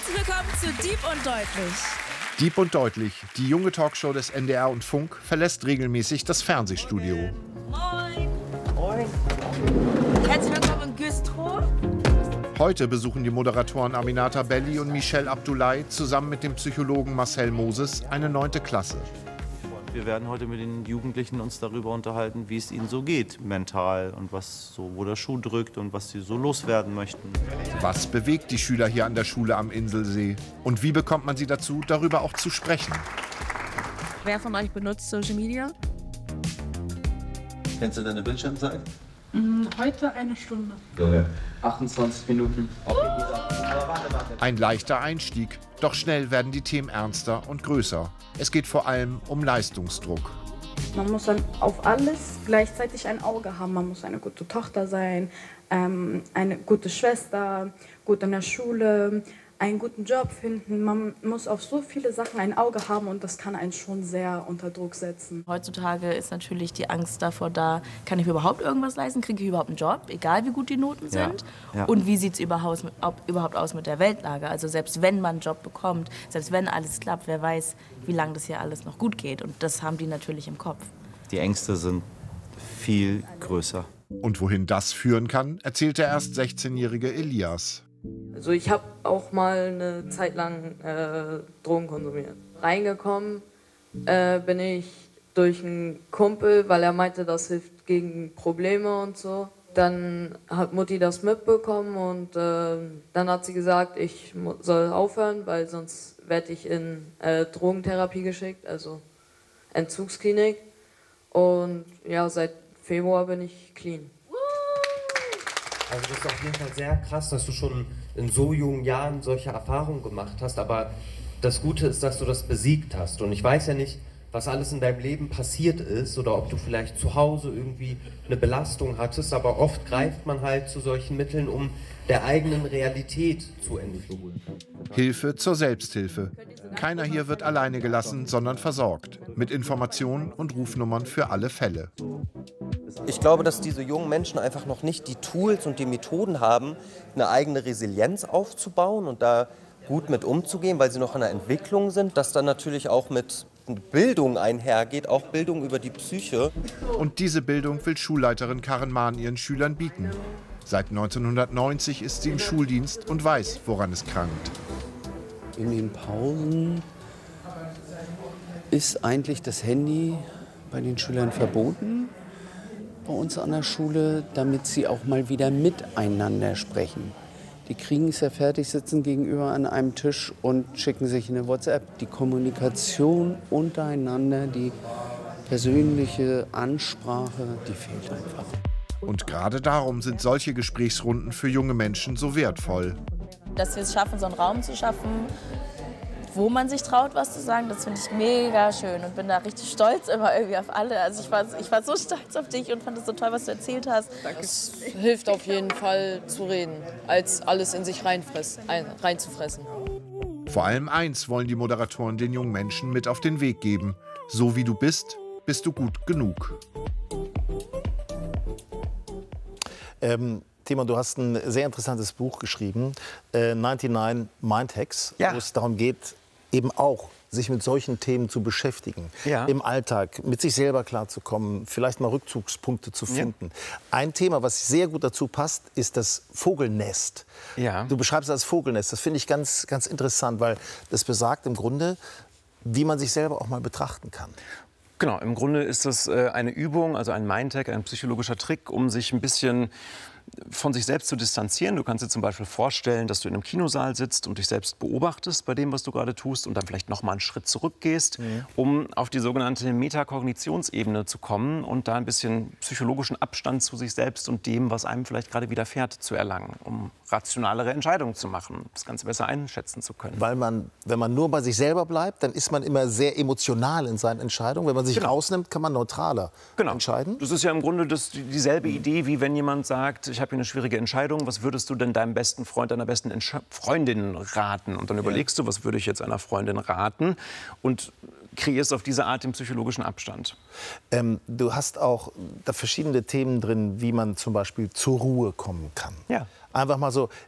Herzlich willkommen zu Dieb und Deutlich. Dieb und Deutlich, die junge Talkshow des NDR und Funk, verlässt regelmäßig das Fernsehstudio. Moin. Moin. Herzlich willkommen in Güstrow. Heute besuchen die Moderatoren Aminata Belli und Michelle Abdullahi zusammen mit dem Psychologen Marcel Moses eine 9. Klasse. Wir werden heute mit den Jugendlichen uns darüber unterhalten, wie es ihnen so geht, mental und was so, wo der Schuh drückt und was sie so loswerden möchten. Was bewegt die Schüler hier an der Schule am Inselsee? Und wie bekommt man sie dazu, darüber auch zu sprechen? Wer von euch benutzt Social Media? Kennst du deine Bildschirmzeit? Heute eine Stunde. Junge. 28 Minuten. Ein leichter Einstieg, doch schnell werden die Themen ernster und größer. Es geht vor allem um Leistungsdruck. Man muss dann auf alles gleichzeitig ein Auge haben. Man muss eine gute Tochter sein, eine gute Schwester, gut in der Schule, einen guten Job finden. Man muss auf so viele Sachen ein Auge haben und das kann einen schon sehr unter Druck setzen. Heutzutage ist natürlich die Angst davor da, kann ich mir überhaupt irgendwas leisten, kriege ich überhaupt einen Job, egal wie gut die Noten sind. Ja. Und wie sieht es überhaupt aus mit der Weltlage? Also selbst wenn man einen Job bekommt, selbst wenn alles klappt, wer weiß, wie lange das hier alles noch gut geht. Und das haben die natürlich im Kopf. Die Ängste sind viel größer. Und wohin das führen kann, erzählt der erst 16-jährige Elias. Also ich habe auch mal eine Zeit lang Drogen konsumiert. Reingekommen bin ich durch einen Kumpel, weil er meinte, das hilft gegen Probleme und so. Dann hat Mutti das mitbekommen und dann hat sie gesagt, ich soll aufhören, weil sonst werde ich in Drogentherapie geschickt, also Entzugsklinik. Und ja, seit Februar bin ich clean. Also das ist auf jeden Fall sehr krass, dass du schon in so jungen Jahren solche Erfahrungen gemacht hast, aber das Gute ist, dass du das besiegt hast. Und ich weiß ja nicht, was alles in deinem Leben passiert ist oder ob du vielleicht zu Hause irgendwie eine Belastung hattest, aber oft greift man halt zu solchen Mitteln, um der eigenen Realität zu entfliehen. Hilfe zur Selbsthilfe. Keiner hier wird alleine gelassen, sondern versorgt. Mit Informationen und Rufnummern für alle Fälle. Ich glaube, dass diese jungen Menschen einfach noch nicht die Tools und die Methoden haben, eine eigene Resilienz aufzubauen und da gut mit umzugehen, weil sie noch in der Entwicklung sind, dass dann natürlich auch mit Bildung einhergeht, auch Bildung über die Psyche. Und diese Bildung will Schulleiterin Karin Mahn ihren Schülern bieten. Seit 1990 ist sie im Schuldienst und weiß, woran es krankt. In den Pausen ist eigentlich das Handy bei den Schülern verboten bei uns an der Schule, damit sie auch mal wieder miteinander sprechen. Die kriegen es ja fertig, sitzen gegenüber an einem Tisch und schicken sich eine WhatsApp. Die Kommunikation untereinander, die persönliche Ansprache, die fehlt einfach. Und gerade darum sind solche Gesprächsrunden für junge Menschen so wertvoll. Dass wir es schaffen, so einen Raum zu schaffen, wo man sich traut, was zu sagen, das finde ich mega schön und bin da richtig stolz immer irgendwie auf alle. Also ich war so stolz auf dich und fand es so toll, was du erzählt hast. Es hilft auf jeden Fall zu reden, als alles in sich reinzufressen. Vor allem eins wollen die Moderatoren den jungen Menschen mit auf den Weg geben. So wie du bist, bist du gut genug. Timon, du hast ein sehr interessantes Buch geschrieben, 99 Mind Hacks, wo es darum geht, eben auch sich mit solchen Themen zu beschäftigen, im Alltag, mit sich selber klarzukommen, vielleicht mal Rückzugspunkte zu finden. Ein Thema, was sehr gut dazu passt, ist das Vogelnest. Du beschreibst das als Vogelnest. Das finde ich ganz, ganz interessant, weil das besagt im Grunde, wie man sich selber auch mal betrachten kann. Genau, im Grunde ist das eine Übung, also ein Mindhack, ein psychologischer Trick, um sich ein bisschen von sich selbst zu distanzieren. Du kannst dir zum Beispiel vorstellen, dass du in einem Kinosaal sitzt und dich selbst beobachtest bei dem, was du gerade tust und dann vielleicht noch mal einen Schritt zurückgehst, um auf die sogenannte Metakognitionsebene zu kommen und da ein bisschen psychologischen Abstand zu sich selbst und dem, was einem vielleicht gerade widerfährt, zu erlangen, um rationalere Entscheidungen zu machen, das Ganze besser einschätzen zu können. Weil man, wenn man nur bei sich selber bleibt, dann ist man immer sehr emotional in seinen Entscheidungen. Wenn man sich rausnimmt, kann man neutraler entscheiden. Das ist ja im Grunde dieselbe Idee, wie wenn jemand sagt, ich habe hier eine schwierige Entscheidung, was würdest du denn deinem besten Freund, deiner besten Freundin raten? Und dann überlegst du, was würde ich jetzt einer Freundin raten? Und kreierst auf diese Art den psychologischen Abstand. Du hast auch da verschiedene Themen drin, wie man zum Beispiel zur Ruhe kommen kann. Einfach mal so